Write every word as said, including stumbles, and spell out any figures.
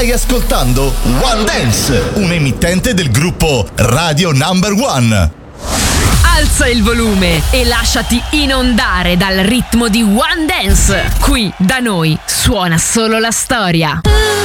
Stai ascoltando One Dance, un emittente del gruppo Radio Number One. Alza il volume e lasciati inondare dal ritmo di One Dance. Qui da noi suona solo la storia.